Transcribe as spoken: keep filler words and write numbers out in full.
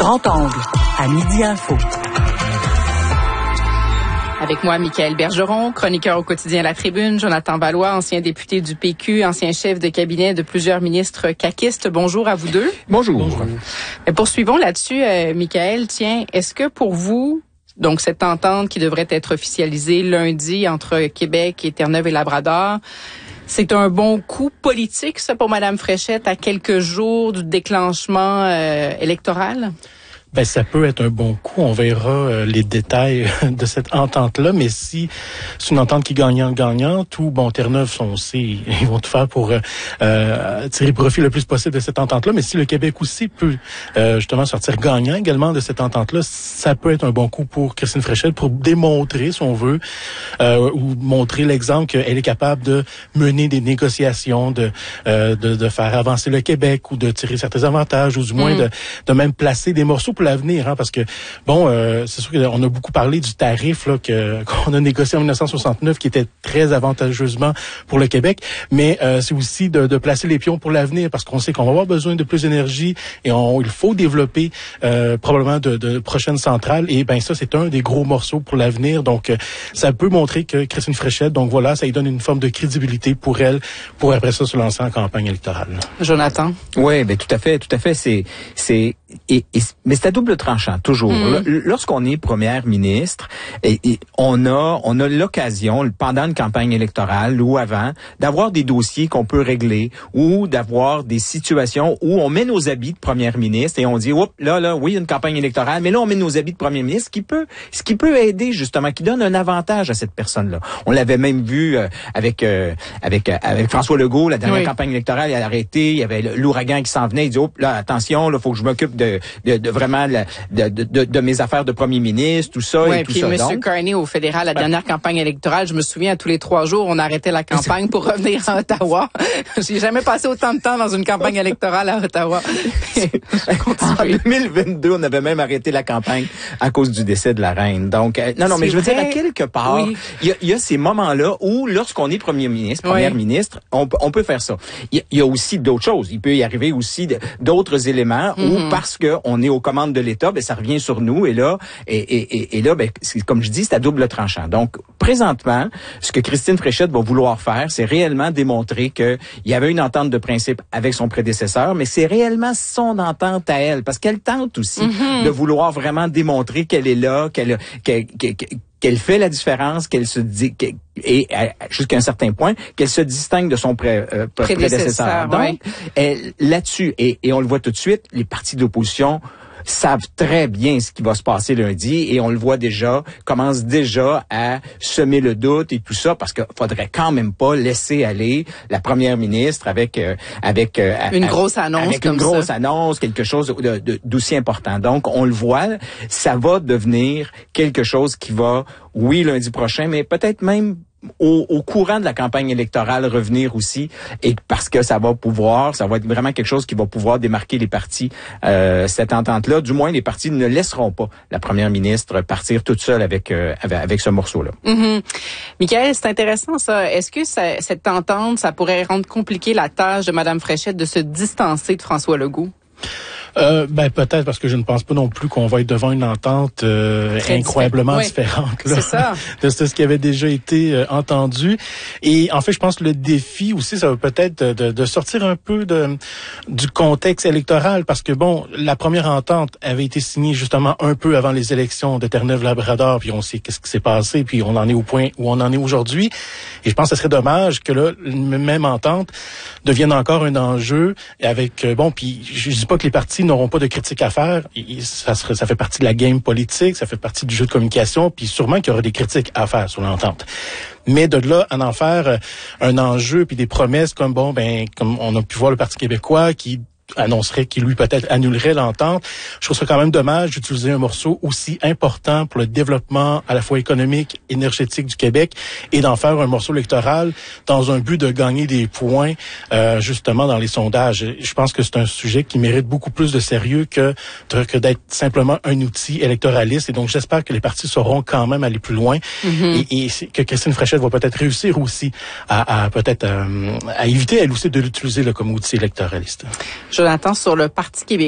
Grand Angle, à Midi Info. Avec moi, Michaël Bergeron, chroniqueur au quotidien La Tribune, Jonathan Ballois, ancien député du P Q, ancien chef de cabinet de plusieurs ministres caquistes. Bonjour à vous deux. Bonjour. Bonjour. Mais poursuivons là-dessus, euh, Michaël. Tiens, est-ce que pour vous, donc cette entente qui devrait être officialisée lundi entre Québec et Terre-Neuve et Labrador, c'est un bon coup politique, ça, pour Mme Fréchette, à quelques jours du déclenchement euh, électoral? Ben, ça peut être un bon coup. On verra euh, les détails de cette entente-là. Mais si c'est une entente qui est gagnante-gagnante, ou, bon, Terre-Neuve, on sait, ils vont tout faire pour euh, euh, tirer profit le plus possible de cette entente-là. Mais si le Québec aussi peut euh, justement sortir gagnant également de cette entente-là, ça peut être un bon coup pour Christine Fréchette pour démontrer, si on veut, euh, ou montrer l'exemple qu'elle est capable de mener des négociations, de, euh, de, de faire avancer le Québec ou de tirer certains avantages, ou du moins mmh. de, de même placer des morceaux pour l'avenir, hein, parce que, bon, euh, c'est sûr qu'on a beaucoup parlé du tarif là, que, qu'on a négocié en dix-neuf cent soixante-neuf, qui était très avantageusement pour le Québec, mais euh, c'est aussi de, de placer les pions pour l'avenir, parce qu'on sait qu'on va avoir besoin de plus d'énergie, et on, il faut développer euh, probablement de, de prochaines centrales, et ben ça, c'est un des gros morceaux pour l'avenir, donc euh, ça peut montrer que Christine Fréchette, donc voilà, ça lui donne une forme de crédibilité pour elle, pour après ça se lancer en campagne électorale. Jonathan? Oui, ben tout à fait, tout à fait, c'est... c'est et, et, mais c'est à double tranchant, toujours. Mmh. Lorsqu'on est première ministre, et, et on a on a l'occasion, pendant une campagne électorale ou avant, d'avoir des dossiers qu'on peut régler ou d'avoir des situations où on met nos habits de première ministre et on dit, oups, là, là, oui, il y a une campagne électorale, mais là, on met nos habits de premier ministre, ce qui peut, ce qui peut aider, justement, qui donne un avantage à cette personne-là. On l'avait même vu euh, avec, euh, avec, euh, avec François Legault, la dernière oui. campagne électorale, il a arrêté, il y avait l'ouragan qui s'en venait, il dit, oups, là, attention, là, faut que je m'occupe de, de, de vraiment la, de, de, de, de mes affaires de premier ministre, tout ça ouais, et tout puis ça. M. Donc, Carney au fédéral, la dernière euh, campagne électorale, je me souviens, à tous les trois jours, on arrêtait la campagne pour revenir à Ottawa. J'ai jamais passé autant de temps dans une campagne électorale à Ottawa. En deux mille vingt-deux, on avait même arrêté la campagne à cause du décès de la reine. Donc, euh, non, non, c'est mais je veux vrai. dire, à quelque part, il oui. y, y a ces moments-là où, lorsqu'on est premier ministre, première oui. ministre, on, on peut faire ça. Il y, y a aussi d'autres choses. Il peut y arriver aussi de, d'autres éléments mm-hmm. où, parce que on est aux commandes de l'État, ben ça revient sur nous et là, et, et, et, et là, ben c'est, comme je dis, c'est à double tranchant. Donc, présentement, ce que Christine Fréchette va vouloir faire, c'est réellement démontrer que il y avait une entente de principe avec son prédécesseur, mais c'est réellement son entente à elle, parce qu'elle tente aussi mm-hmm. de vouloir vraiment démontrer qu'elle est là, qu'elle, qu'elle, qu'elle, qu'elle fait la différence, qu'elle se dit, qu'elle, et jusqu'à un certain point, qu'elle se distingue de son pré, euh, prédécesseur. prédécesseur. Donc, ouais. elle, là-dessus, et, et on le voit tout de suite, les partis d'opposition savent très bien ce qui va se passer lundi et on le voit déjà, commence déjà à semer le doute et tout ça parce qu'il faudrait quand même pas laisser aller la première ministre avec euh, avec euh, une avec, grosse annonce avec comme une grosse ça. annonce, quelque chose de, de, d'aussi important. Donc on le voit, ça va devenir quelque chose qui va, oui, lundi prochain, mais peut-être même Au, au courant de la campagne électorale revenir aussi, et parce que ça va pouvoir, ça va être vraiment quelque chose qui va pouvoir démarquer les partis, euh, cette entente-là. Du moins, les partis ne laisseront pas la première ministre partir toute seule avec euh, avec, avec ce morceau-là. Mm-hmm. Michaël, c'est intéressant ça. Est-ce que ça, cette entente, ça pourrait rendre compliqué la tâche de Mme Fréchette de se distancer de François Legault? Euh, ben peut-être parce que je ne pense pas non plus qu'on va être devant une entente euh, incroyablement oui. différente là, ça. de ce qui avait déjà été euh, entendu. Et en fait, je pense que le défi aussi, ça va peut-être de, de sortir un peu de du contexte électoral, parce que bon, la première entente avait été signée justement un peu avant les élections de Terre-Neuve-Labrador, puis on sait qu'est-ce qui s'est passé, puis on en est au point où on en est aujourd'hui. Et je pense que ce serait dommage que là, la même entente devienne encore un enjeu avec euh, bon, puis je dis pas que les partis n'auront pas de critiques à faire. Ça, serait, ça fait partie de la game politique, ça fait partie du jeu de communication, puis sûrement qu'il y aura des critiques à faire sur l'entente. Mais de là à en faire un enjeu puis des promesses comme bon ben comme on a pu voir le Parti québécois qui annoncerait qu'il lui peut-être annulerait l'entente. Je trouve ça quand même dommage d'utiliser un morceau aussi important pour le développement à la fois économique, énergétique du Québec et d'en faire un morceau électoral dans un but de gagner des points euh, justement dans les sondages. Je pense que c'est un sujet qui mérite beaucoup plus de sérieux que, que d'être simplement un outil électoraliste. Et donc j'espère que les partis sauront quand même aller plus loin mm-hmm. et, et que Christine Fréchette va peut-être réussir aussi à, à peut-être à, à éviter elle aussi de l'utiliser là, comme outil électoraliste. Jonathan, sur le Parti québécois.